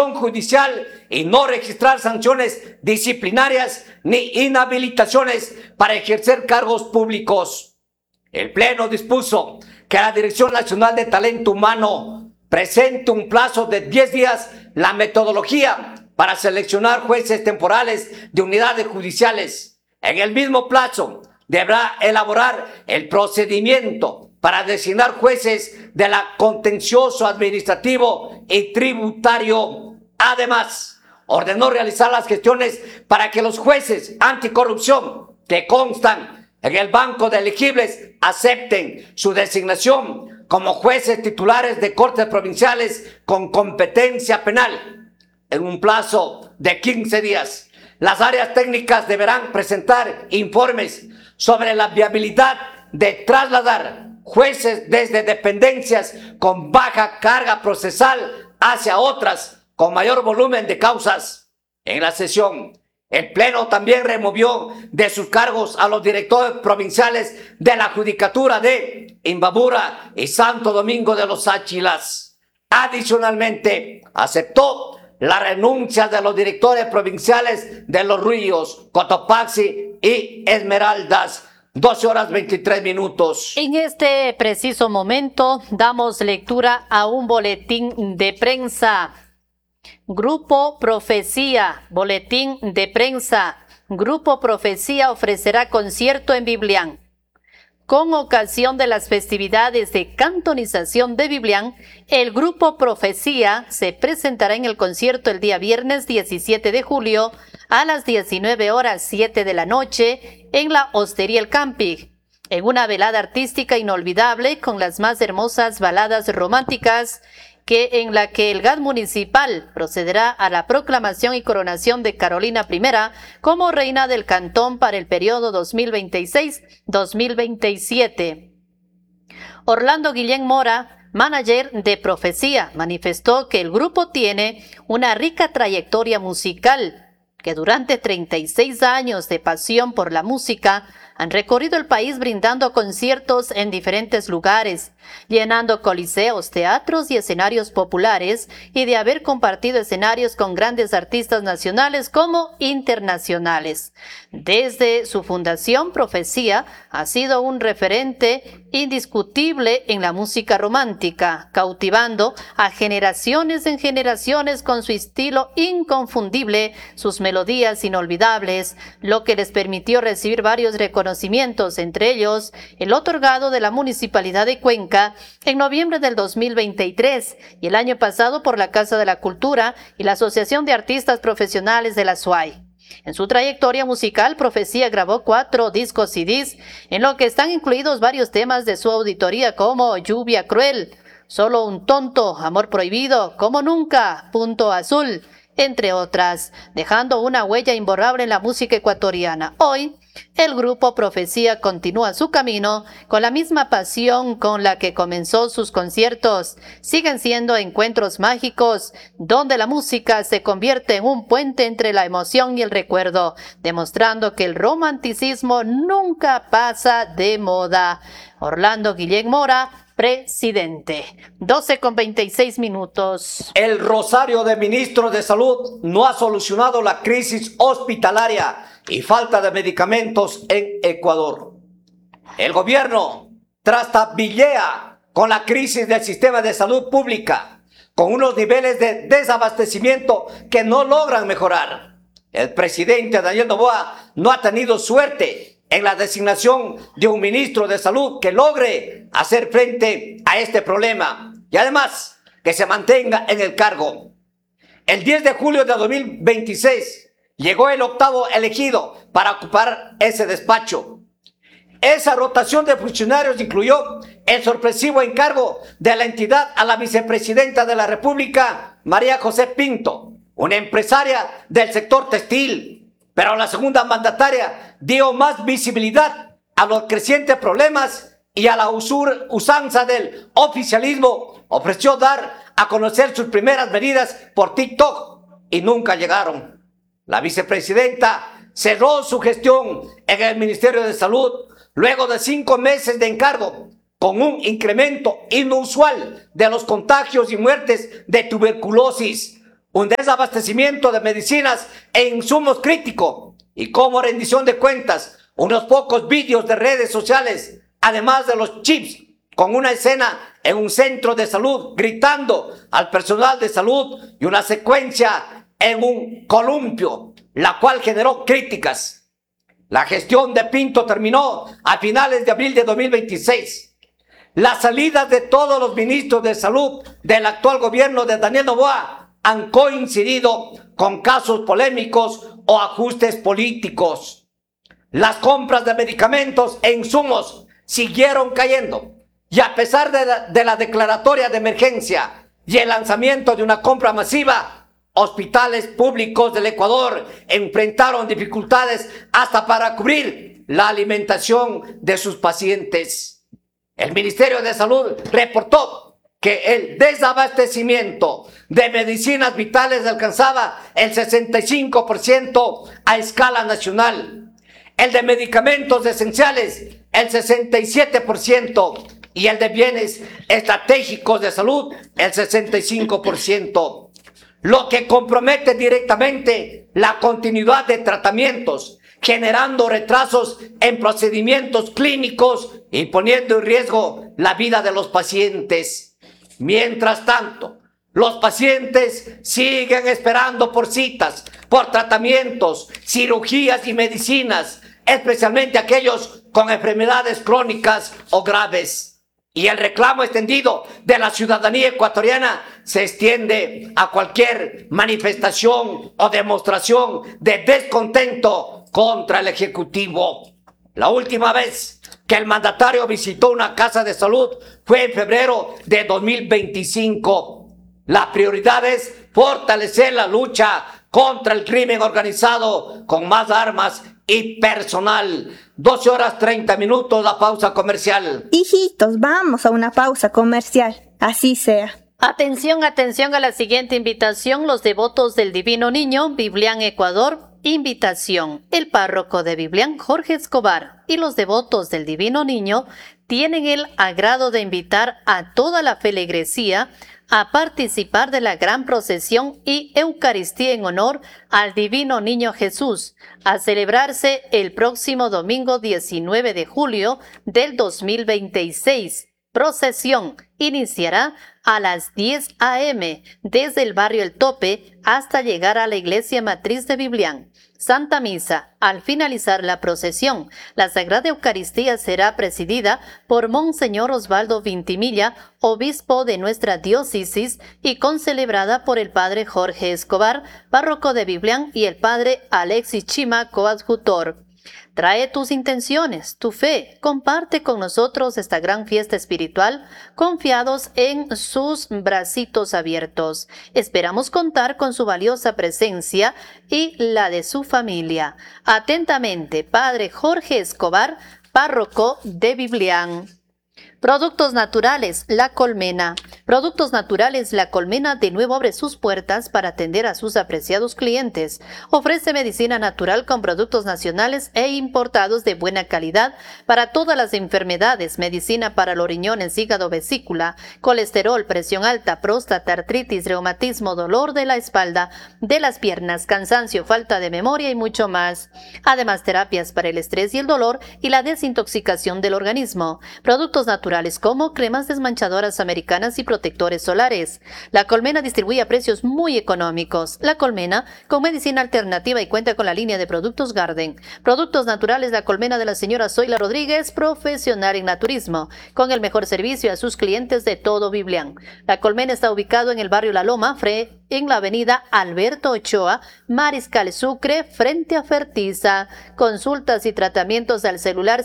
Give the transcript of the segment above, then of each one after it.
acción judicial y no registrar sanciones disciplinarias ni inhabilitaciones para ejercer cargos públicos. El Pleno dispuso que la Dirección Nacional de Talento Humano presente un plazo de 10 días la metodología para seleccionar jueces temporales de unidades judiciales. En el mismo plazo deberá elaborar el procedimiento para designar jueces de la contencioso administrativo y tributario. Además, ordenó realizar las gestiones para que los jueces anticorrupción que constan en el banco de elegibles acepten su designación como jueces titulares de cortes provinciales con competencia penal en un plazo de 15 días. Las áreas técnicas deberán presentar informes sobre la viabilidad de trasladar jueces desde dependencias con baja carga procesal hacia otras con mayor volumen de causas. En la sesión, el Pleno también removió de sus cargos a los directores provinciales de la Judicatura de Imbabura y Santo Domingo de los Áchilas. Adicionalmente, aceptó la renuncia de los directores provinciales de Los Ríos, Cotopaxi y Esmeraldas. 12:23. En este preciso momento damos lectura a un boletín de prensa. Grupo Profecía, boletín de prensa. Grupo Profecía ofrecerá concierto en Biblián. Con ocasión de las festividades de cantonización de Biblián, el Grupo Profecía se presentará en el concierto el día viernes 17 de julio a las 19:07 de la noche en la Hostería El Camping, en una velada artística inolvidable con las más hermosas baladas románticas en la que el GAD municipal procederá a la proclamación y coronación de Carolina I como reina del cantón para el periodo 2026-2027. Orlando Guillén Mora, manager de Profecía, manifestó que el grupo tiene una rica trayectoria musical, que durante 36 años de pasión por la música han recorrido el país brindando conciertos en diferentes lugares, llenando coliseos, teatros y escenarios populares, y de haber compartido escenarios con grandes artistas nacionales como internacionales. Desde su fundación, Profecía ha sido un referente indiscutible en la música romántica, cautivando a generaciones en generaciones con su estilo inconfundible, sus melodías inolvidables, lo que les permitió recibir varios reconocimientos, entre ellos el otorgado de la Municipalidad de Cuenca en noviembre del 2023 y el año pasado por la Casa de la Cultura y la Asociación de Artistas Profesionales de la SUAY. En su trayectoria musical, Profecía grabó 4 discos CDs, en lo que están incluidos varios temas de su auditoría como Lluvia Cruel, Solo un Tonto, Amor Prohibido, Como Nunca, Punto Azul, entre otras, dejando una huella imborrable en la música ecuatoriana. Hoy, el grupo Profecía continúa su camino con la misma pasión con la que comenzó sus conciertos. Siguen siendo encuentros mágicos, donde la música se convierte en un puente entre la emoción y el recuerdo, demostrando que el romanticismo nunca pasa de moda. Orlando Guillén Mora, presidente. 12:26. El rosario de ministros de salud no ha solucionado la crisis hospitalaria y falta de medicamentos en Ecuador. El gobierno trastabillea con la crisis del sistema de salud pública, con unos niveles de desabastecimiento que no logran mejorar. El presidente Daniel Noboa no ha tenido suerte en la designación de un ministro de salud que logre hacer frente a este problema y además que se mantenga en el cargo. El 10 de julio de 2026 llegó el 8º elegido para ocupar ese despacho. Esa rotación de funcionarios incluyó el sorpresivo encargo de la entidad a la vicepresidenta de la República, María José Pinto, una empresaria del sector textil. Pero la segunda mandataria dio más visibilidad a los crecientes problemas y a la usanza del oficialismo. Ofreció dar a conocer sus primeras medidas por TikTok y nunca llegaron. La vicepresidenta cerró su gestión en el Ministerio de Salud luego de 5 meses de encargo, con un incremento inusual de los contagios y muertes de tuberculosis, un desabastecimiento de medicinas e insumos críticos y como rendición de cuentas, unos pocos vídeos de redes sociales, además de los chips, con una escena en un centro de salud gritando al personal de salud y una secuencia en un columpio, la cual generó críticas. La gestión de Pinto terminó a finales de abril de 2026. Las salidas de todos los ministros de salud del actual gobierno de Daniel Noboa han coincidido con casos polémicos o ajustes políticos. Las compras de medicamentos e insumos siguieron cayendo y a pesar de la declaratoria de emergencia y el lanzamiento de una compra masiva, hospitales públicos del Ecuador enfrentaron dificultades hasta para cubrir la alimentación de sus pacientes. El Ministerio de Salud reportó que el desabastecimiento de medicinas vitales alcanzaba el 65% a escala nacional, el de medicamentos esenciales el 67% y el de bienes estratégicos de salud el 65%, lo que compromete directamente la continuidad de tratamientos, generando retrasos en procedimientos clínicos y poniendo en riesgo la vida de los pacientes. Mientras tanto, los pacientes siguen esperando por citas, por tratamientos, cirugías y medicinas, especialmente aquellos con enfermedades crónicas o graves. Y el reclamo extendido de la ciudadanía ecuatoriana se extiende a cualquier manifestación o demostración de descontento contra el Ejecutivo. La última vez que el mandatario visitó una casa de salud fue en febrero de 2025. La prioridad es fortalecer la lucha contra el crimen organizado con más armas y personal. 12:30, la pausa comercial. Hijitos, vamos a una pausa comercial. Así sea. Atención, atención a la siguiente invitación. Los devotos del Divino Niño, Biblián, Ecuador. Invitación. El párroco de Biblián, Jorge Escobar, y los devotos del Divino Niño tienen el agrado de invitar a toda la feligresía a participar de la gran procesión y Eucaristía en honor al Divino Niño Jesús, a celebrarse el próximo domingo 19 de julio del 2026. Procesión iniciará a las 10 a.m. desde el barrio El Tope hasta llegar a la iglesia matriz de Biblián. Santa Misa. Al finalizar la procesión, la Sagrada Eucaristía será presidida por Monseñor Osvaldo Vintimilla, obispo de nuestra diócesis, y concelebrada por el Padre Jorge Escobar, párroco de Biblián, y el Padre Alexis Chima, coadjutor. Trae tus intenciones, tu fe, comparte con nosotros esta gran fiesta espiritual, confiados en sus bracitos abiertos. Esperamos contar con su valiosa presencia y la de su familia. Atentamente, Padre Jorge Escobar, párroco de Biblián. Productos naturales, La Colmena. Productos naturales, La Colmena de nuevo abre sus puertas para atender a sus apreciados clientes. Ofrece medicina natural con productos nacionales e importados de buena calidad para todas las enfermedades. Medicina para los riñones, hígado, vesícula, colesterol, presión alta, próstata, artritis, reumatismo, dolor de la espalda, de las piernas, cansancio, falta de memoria y mucho más. Además, terapias para el estrés y el dolor y la desintoxicación del organismo. Productos naturales como cremas desmanchadoras americanas y protectores solares. La Colmena distribuye a precios muy económicos. La Colmena, con medicina alternativa, y cuenta con la línea de productos Garden. Productos naturales, La Colmena de la señora Zoila Rodríguez, profesional en naturismo, con el mejor servicio a sus clientes de todo Biblián. La Colmena está ubicado en el barrio La Loma, en la avenida Alberto Ochoa, Mariscal Sucre, frente a Fertiza. Consultas y tratamientos al celular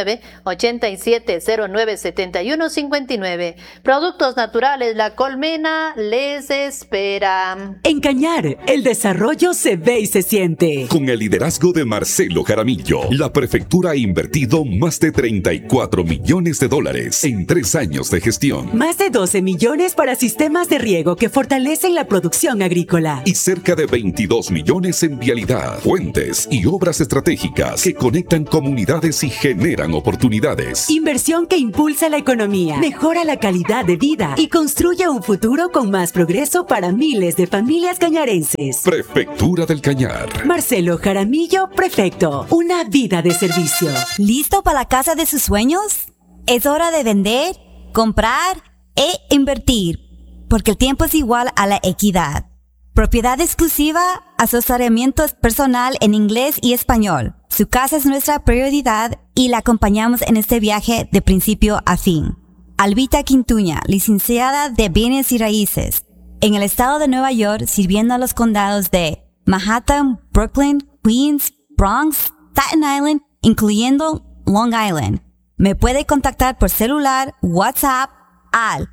09-8709-7159. Productos naturales, La Colmena les espera. En Cañar, el desarrollo se ve y se siente. Con el liderazgo de Marcelo Jaramillo, la prefectura ha invertido más de $34 millones en 3 años de gestión. Más de 12 millones para sistemas de riego que fortalecen la producción producción agrícola. Y cerca de 22 millones en vialidad, puentes y obras estratégicas que conectan comunidades y generan oportunidades. Inversión que impulsa la economía, mejora la calidad de vida y construye un futuro con más progreso para miles de familias cañarenses. Prefectura del Cañar. Marcelo Jaramillo, prefecto. Una vida de servicio. ¿Listo para la casa de sus sueños? Es hora de vender, comprar e invertir, porque el tiempo es igual a la equidad. Propiedad exclusiva, asesoramiento personal en inglés y español. Su casa es nuestra prioridad y la acompañamos en este viaje de principio a fin. Albita Quintuña, licenciada de Bienes y Raíces, en el estado de Nueva York, sirviendo a los condados de Manhattan, Brooklyn, Queens, Bronx, Staten Island, incluyendo Long Island. Me puede contactar por celular, WhatsApp al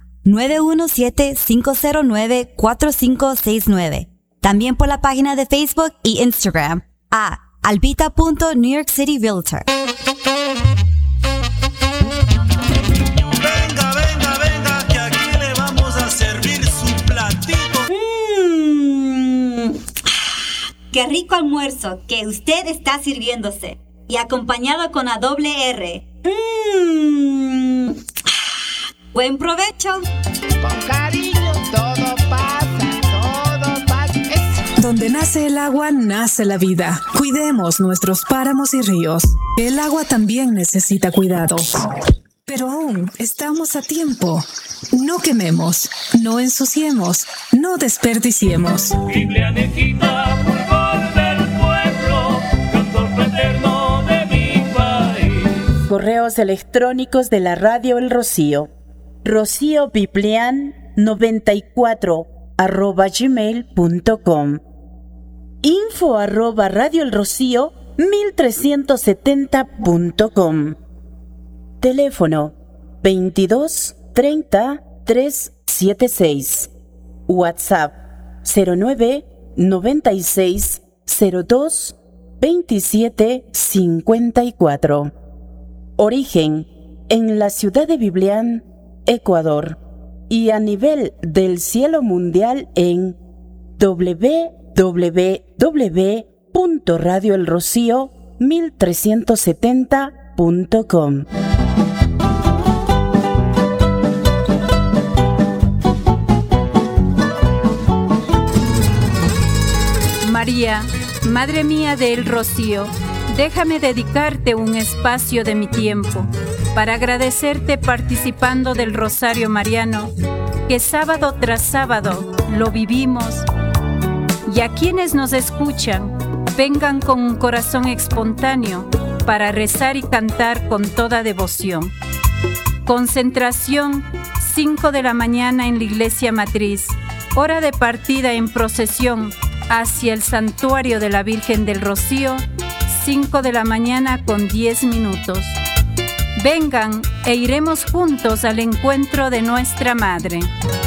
917-509-4569. También por la página de Facebook y Instagram a albita.NewYorkCityRealtor. Venga, que aquí le vamos a servir su platito. ¡Qué rico almuerzo que usted está sirviéndose! Y acompañado con la doble R. ¡Buen provecho! Con cariño todo pasa, todo pasa. Donde nace el agua, nace la vida. Cuidemos nuestros páramos y ríos. El agua también necesita cuidado. Pero aún estamos a tiempo. No quememos, no ensuciemos, no desperdiciemos. Biblianejita, fulgor del pueblo, cantor fraterno de mi país. Correos electrónicos de la Radio El Rocío. rociobiblian94@gmail.com. info@radioelrocío1370.com. Teléfono 22 30 376. WhatsApp 09 96 02 27 54. Origen en la ciudad de Biblián, Ecuador, y a nivel del cielo mundial en www.radioelrocío1370.com. María, Madre mía del Rocío, déjame dedicarte un espacio de mi tiempo para agradecerte participando del Rosario Mariano, que sábado tras sábado lo vivimos. Y a quienes nos escuchan, vengan con un corazón espontáneo para rezar y cantar con toda devoción. Concentración, 5 de la mañana en la Iglesia Matriz. Hora de partida en procesión hacia el Santuario de la Virgen del Rocío, 5 de la mañana con 10 minutos. Vengan e iremos juntos al encuentro de nuestra Madre.